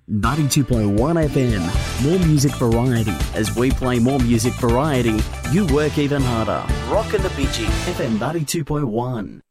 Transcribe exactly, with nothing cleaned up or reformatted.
ninety-two point one F M. More music variety. As we play more music variety, you work even harder. Rock and the Bee Gees. F M ninety-two point one.